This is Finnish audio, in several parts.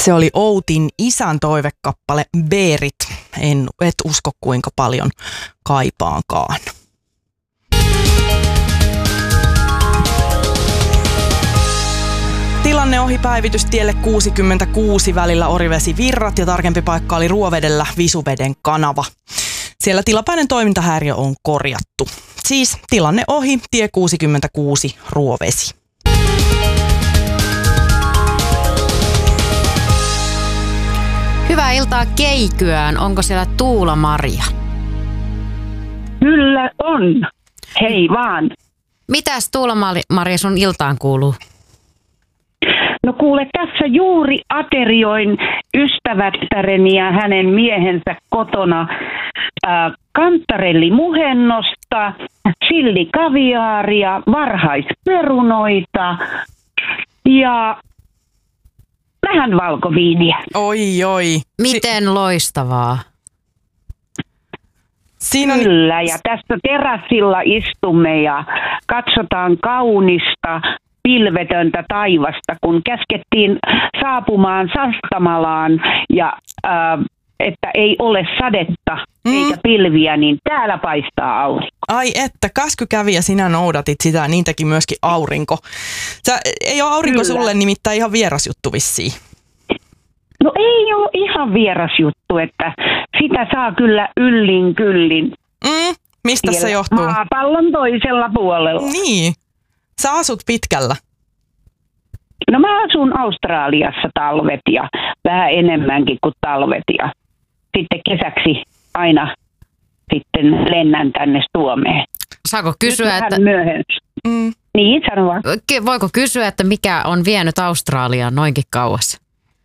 Se oli Outin isän toivekappale Berit. Et usko kuinka paljon kaipaankaan. Tilanne ohi päivitystielle 66 välillä Orivesi-Virrat ja tarkempi paikka oli Ruovedellä Visuveden kanava. Siellä tilapäinen toimintahäiriö on korjattu. Siis tilanne ohi, tie 66 Ruovesi. Hyvää iltaa Keikyään. Onko siellä Tuula-Maria? Kyllä on. Hei vaan. Mitäs Tuula-Maria sun iltaan kuuluu? No kuule, tässä juuri aterioin ystävättäreni ja hänen miehensä kotona kantarellimuhennosta, chillikaviaaria, varhaisperunoita ja vähän valkoviiniä. Oi. Miten loistavaa. Kyllä, ja tässä terassilla istumme ja katsotaan kaunista pilvetöntä taivasta, kun käskettiin saapumaan Sastamalaan ja että ei ole sadetta eikä pilviä, niin täällä paistaa aurinko. Ai että, käsky kävi ja sinä noudatit sitä, niin teki myöskin aurinko. Ei ole aurinko Kyllä. sulle nimittäin ihan vieras juttu vissiin. No ei ole ihan vieras juttu, että sitä saa kyllä yllin kyllin. Mistä se johtuu? Maapallon toisella puolella. Niin, sä asut pitkällä. No mä asun Australiassa talvet ja vähän enemmänkin kuin talvet ja sitten kesäksi aina sitten lennän tänne Suomeen. Saako kysyä, että... Niin, sano vaan. Voiko kysyä, että mikä on vienyt Australiaan noinkin kauas?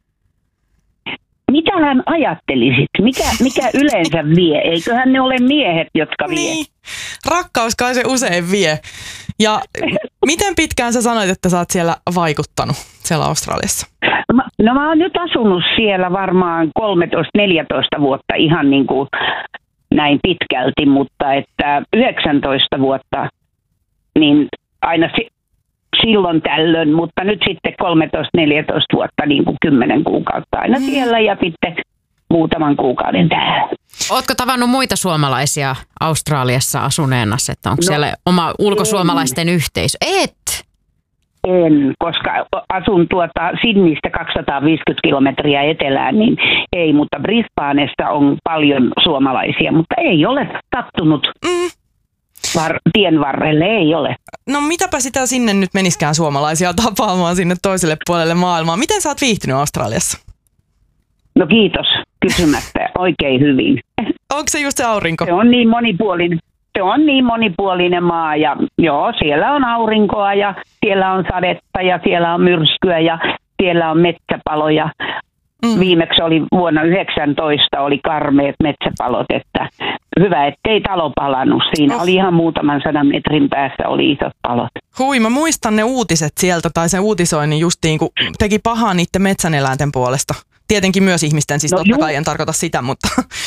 Mitähän ajattelisit? Mikä yleensä vie? Eiköhän ne ole miehet, jotka vie? Niin, rakkaus kai se usein vie. Ja miten pitkään sä sanoit, että sä oot siellä vaikuttanut, siellä Australiassa? No mä oon nyt asunut siellä varmaan 13-14 vuotta ihan niin kuin näin pitkälti, mutta että 19 vuotta niin aina silloin tällöin, mutta nyt sitten 13-14 vuotta niin kuin 10 kuukautta aina siellä ja sitten muutaman kuukauden täällä. Ootko tavannut muita suomalaisia Australiassa asuneena, että onko siellä oma ulkosuomalaisten yhteisö? En, koska asun Sydneystä 250 kilometriä etelään, niin ei, mutta Brisbaneessa on paljon suomalaisia, mutta ei ole sattunut tien varrelle, ei ole. No mitäpä sitä sinne nyt meniskään suomalaisia tapaamaan sinne toiselle puolelle maailmaa. Miten sä oot viihtynyt Australiassa? No kiitos kysymättä, oikein hyvin. Onko se just se aurinko? Se on niin monipuolinen. Se on niin monipuolinen maa ja joo, siellä on aurinkoa ja siellä on sadetta ja siellä on myrskyä ja siellä on metsäpaloja. Viimeksi oli vuonna 19 oli karmeet metsäpalot, että hyvä ettei talo palannut. Siinä oli ihan muutaman 100 metrin päässä oli isot palot. Hui, mä muistan ne uutiset sieltä tai sen uutisoinnin justiin, kun teki pahaa niiden metsäneläinten puolesta. Tietenkin myös ihmisten, siis totta kai en tarkoita sitä, mutta...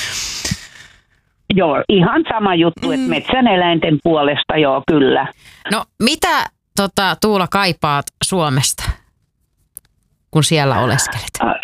Joo, ihan sama juttu, että metsäneläinten puolesta joo, kyllä. No mitä Tuula kaipaat Suomesta, kun siellä oleskelet?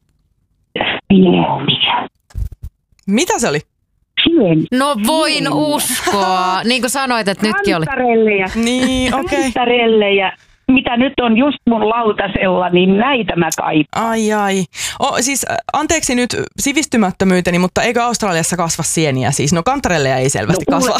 Mitä se oli? No voin uskoa, niin kuin sanoit, että nytkin oli. Niin, okei. Kantarelleja. Mitä nyt on just mun lautasella, niin näitä mä kaipaan. Ai. Siis anteeksi nyt sivistymättömyyteni, mutta eikö Australiassa kasva sieniä? Siis kantarelleja ei selvästi kasva.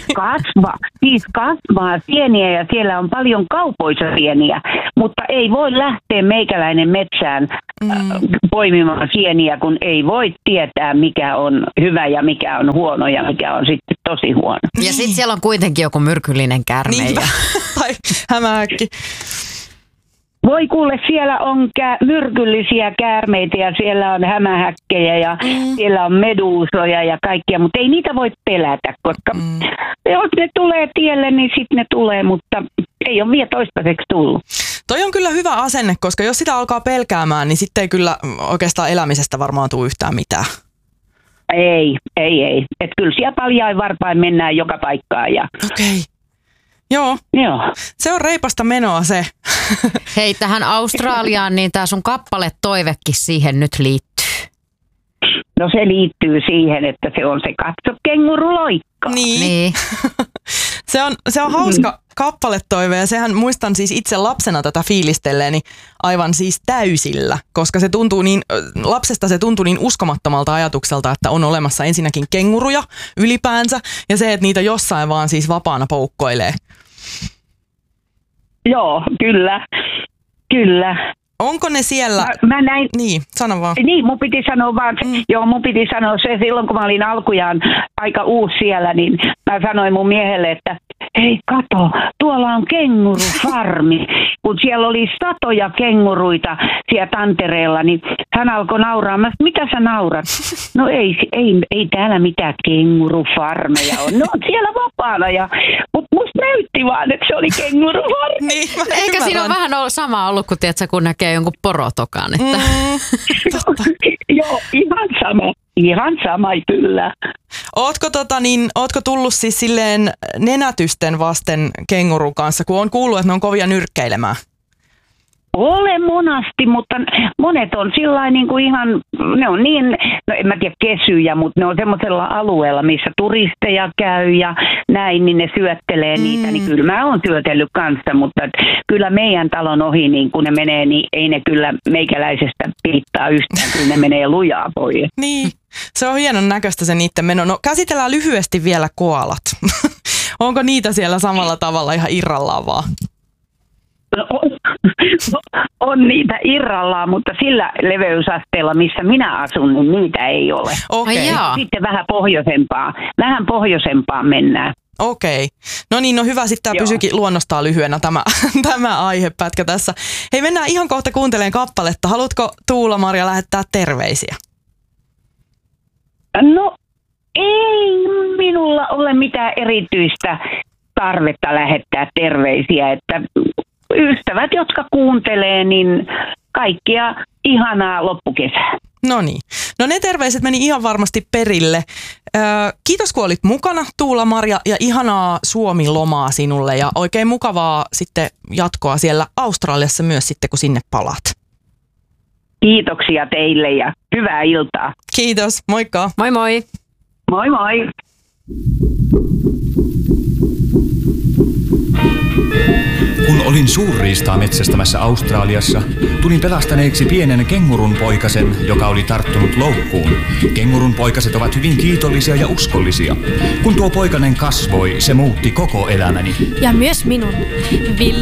Kasvaa sieniä ja siellä on paljon kaupoissa sieniä, mutta ei voi lähteä meikäläinen metsään poimimaan sieniä, kun ei voi tietää mikä on hyvä ja mikä on huono ja mikä on sitten tosi huono. Ja sitten siellä on kuitenkin joku myrkyllinen käärme. Tai hämähäkki. Voi kuule, siellä on myrkyllisiä käärmeitä ja siellä on hämähäkkejä ja siellä on meduusoja ja kaikkia, mutta ei niitä voi pelätä, koska jos ne tulee tielle, niin sitten ne tulee, mutta ei ole vielä toistaiseksi tullut. Toi on kyllä hyvä asenne, koska jos sitä alkaa pelkäämään, niin sitten ei kyllä oikeastaan elämisestä varmaan tule yhtään mitään. Ei. Että kyllä siellä paljain varpain mennään joka paikkaan. Ja... Okei. Joo. Joo. Se on reipasta menoa se. Hei, tähän Australiaan, niin tää sun kappaletoivekin siihen nyt liittyy. No se liittyy siihen, että se on se katso kenguru loikkaa. Niin. Se on hauska kappaletoive ja sehän muistan siis itse lapsena tätä fiilistelleeni aivan siis täysillä, koska lapsesta se tuntui niin uskomattomalta ajatukselta, että on olemassa ensinnäkin kenguruja ylipäänsä ja se, että niitä jossain vaan siis vapaana poukkoilee. Joo, kyllä. Onko ne siellä? Mä näin. Niin, sano vaan. Niin, mun piti sanoa se silloin, kun mä olin alkujaan aika uusi siellä, niin mä sanoin mun miehelle, että hei kato, tuolla on kengurufarmi. Kun siellä oli satoja kenguruita siellä tantereella, niin hän alkoi nauraa. Mä, mitä sä naurat? No ei täällä mitään kengurufarmeja ole. Ne on siellä vapaana, mutta musta näytti vaan, että se oli kengurufarmi. Niin, Eikä siinä ole vähän sama ollut, kun, tiedätkö, kun näkee jonkun porotokan. Että... Joo, ihan sama kyllä. Ootko tullut siis silleen nenätysten vasten kengurun kanssa, kun on kuullut, että ne on kovia nyrkkeilemään? Olen monasti, mutta monet on sillain niin kuin ihan, ne on niin, no en mä tiedä kesyjä, mutta ne on semmoisella alueella, missä turisteja käy ja näin, niin ne syöttelee niitä, niin kyllä mä oon syötellyt kanssa, mutta kyllä meidän talon ohi, niin kun ne menee, niin ei ne kyllä meikäläisestä piittaa yhtään, kyllä ne menee lujaa pois. Niin, se on hienon näköistä se niiden meno. No käsitellään lyhyesti vielä koalat. Onko niitä siellä samalla tavalla ihan irrallaan vaan? On niitä irrallaan, mutta sillä leveysasteella, missä minä asun, niin niitä ei ole. Okay. Sitten vähän pohjoisempaan mennään. Okei. No niin, no hyvä, sitten tämä pysyykin luonnostaan lyhyenä tämä aihepätkä tässä. Hei, mennään ihan kohta kuuntelemaan kappaletta. Haluatko Tuula-Maria lähettää terveisiä? No ei minulla ole mitään erityistä tarvetta lähettää terveisiä, että ystävät, jotka kuuntelee, niin kaikkia ihanaa loppukesää. No niin. No ne terveiset meni ihan varmasti perille. Kiitos kun olit mukana, Tuula-Maria, ja ihanaa Suomi-lomaa sinulle ja oikein mukavaa sitten jatkoa siellä Australiassa myös sitten, kun sinne palaat. Kiitoksia teille ja hyvää iltaa. Kiitos, moikka. Moi moi. Moi moi. Kun olin suurriistaa metsästämässä Australiassa, tulin pelastaneeksi pienen kengurun poikasen, joka oli tarttunut loukkuun. Kengurun poikaset ovat hyvin kiitollisia ja uskollisia. Kun tuo poikanen kasvoi, se muutti koko elämäni. Ja myös minun.